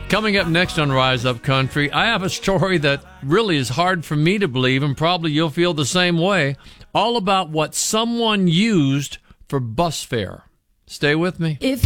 Coming up next on Rise Up Country, I have a story that really is hard for me to believe, and probably you'll feel the same way, all about what someone used for bus fare. Stay with me. If